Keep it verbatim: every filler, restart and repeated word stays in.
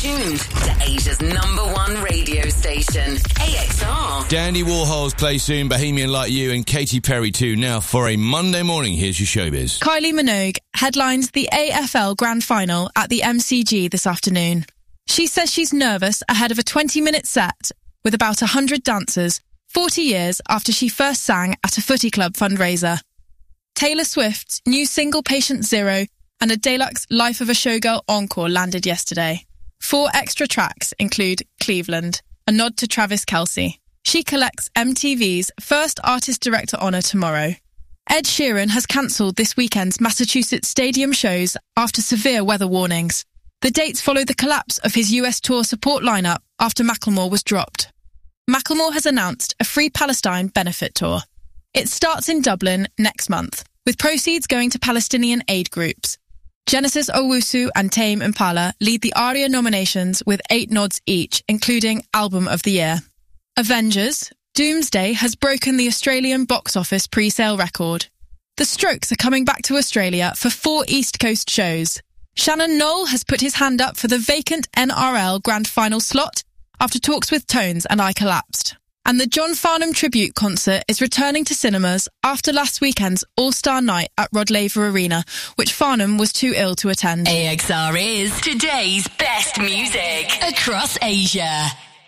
tuned to Asia's number one radio station, A X R. Dandy Warhol's Play Soon, Bohemian Like You, and Katy Perry too. Now for a Monday morning, here's your showbiz. Kylie Minogue headlines the A F L Grand Final at the M C G this afternoon. She says she's nervous ahead of a twenty-minute set with about one hundred dancers, forty years after she first sang at a footy club fundraiser. Taylor Swift's new single Patient Zero and a deluxe Life of a Showgirl encore landed yesterday. Four extra tracks include Cleveland, a nod to Travis Kelce. She collects M T V's first Artist Director honour tomorrow. Ed Sheeran has cancelled this weekend's Massachusetts Stadium shows after severe weather warnings. The dates follow the collapse of his U S tour support lineup after Macklemore was dropped. Macklemore has announced a Free Palestine benefit tour. It starts in Dublin next month, with proceeds going to Palestinian aid groups. Genesis Owusu and Tame Impala lead the ARIA nominations with eight nods each, including Album of the Year. Avengers, Doomsday has broken the Australian box office pre-sale record. The Strokes are coming back to Australia for four East Coast shows. Shannon Knoll has put his hand up for the vacant N R L Grand Final slot after talks with Tones and I collapsed. And the John Farnham tribute concert is returning to cinemas after last weekend's All-Star Night at Rod Laver Arena, which Farnham was too ill to attend. A X R is today's best music across Asia.